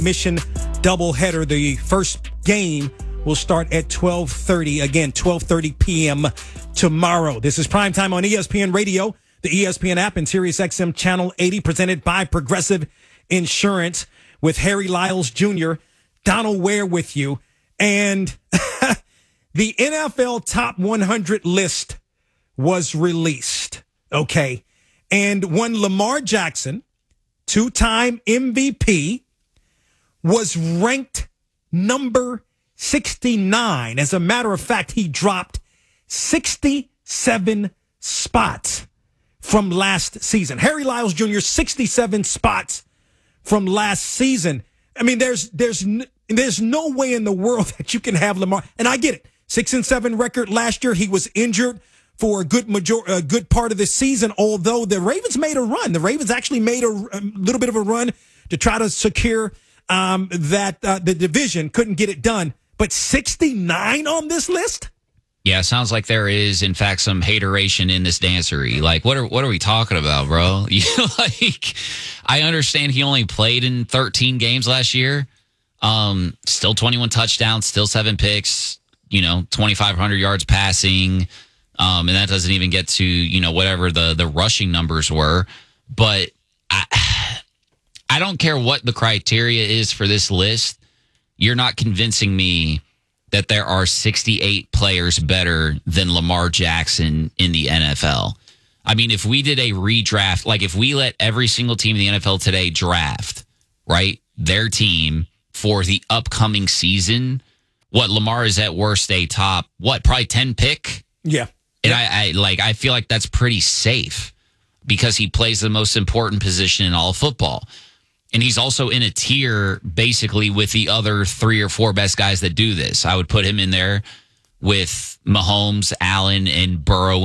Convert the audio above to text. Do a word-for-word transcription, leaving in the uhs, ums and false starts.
Mission doubleheader. The first game will start at twelve thirty. Again, twelve thirty p.m. tomorrow. This is Primetime on E S P N Radio, the E S P N app, and Sirius X M Channel eighty, presented by Progressive Insurance, with Harry Lyles Junior, Donald Ware with you. And the N F L Top one hundred list was released, okay? And when Lamar Jackson, two-time M V P, was ranked number sixty-nine. As a matter of fact, he dropped sixty-seven spots from last season. Harry Lyles Junior, sixty-seven spots from last season. I mean, there's there's there's no way in the world that you can have Lamar. And I get it. Six and seven record last year. He was injured for a good major, a good part of the season, although the Ravens made a run. The Ravens actually made a, a little bit of a run to try to secure um, that uh, the division. Couldn't get it done. But sixty-nine on this list? Yeah, sounds like there is, in fact, some hateration in this dancery. Like, what are what are we talking about, bro? You know, like, I understand he only played in thirteen games last year. Um, still twenty-one touchdowns, still seven picks, you know, twenty-five hundred yards passing. Um, and that doesn't even get to, you know, whatever the, the rushing numbers were. But I, I don't care what the criteria is for this list. You're not convincing me that there are sixty-eight players better than Lamar Jackson in the N F L. I mean, if we did a redraft, like if we let every single team in the N F L today draft, right, their team for the upcoming season, what, Lamar is at worst a top, what, probably ten pick? Yeah. And I, I like, I feel like that's pretty safe because he plays the most important position in all of football. And he's also in a tier basically with the other three or four best guys that do this. I would put him in there with Mahomes, Allen, and Burrow